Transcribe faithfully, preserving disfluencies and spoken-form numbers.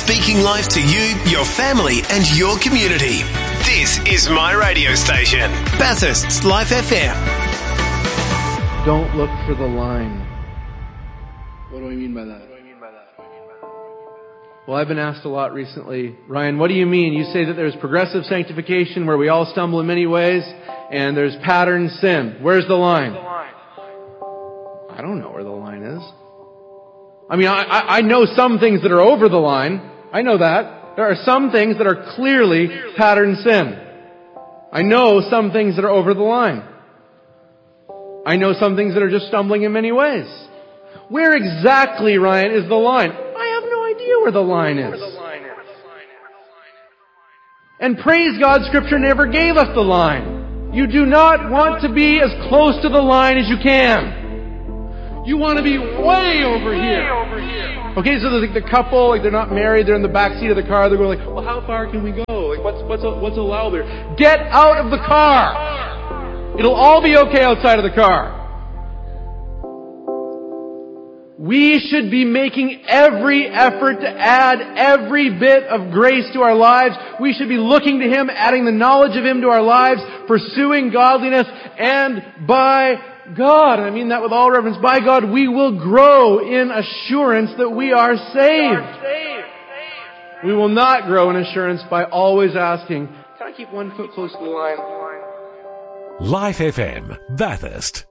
Speaking life to you, your family and your community. This is my radio station, Bathurst's Life F M. Don't look for the line. What do I mean by that? Well, I've been asked a lot recently, Ryan, what do you mean? You say that there's progressive sanctification where we all stumble in many ways, and there's pattern sin. Where's the line? I don't know where the line is. I mean, I, I, I know some things that are over the line. I know that. There are some things that are clearly pattern sin. I know some things that are over the line. I know some things that are just stumbling in many ways. Where exactly, Ryan, is the line? I have no idea where the line is. And praise God, Scripture never gave us the line. You do not want to be as close to the line as you can. You want to be way over here. Okay, so there's like the couple, like they're not married, they're in the back seat of the car, they're going like, well, how far can we go? Like, what's what's what's allowed there? Get out of the car. It'll all be okay outside of the car. We should be making every effort to add every bit of grace to our lives. We should be looking to Him, adding the knowledge of Him to our lives, pursuing godliness, and by God, and I mean that with all reverence, by God, we will grow in assurance that we are saved. We will not grow in assurance by always asking, can I keep one foot close to the line? Life F M, Bathurst.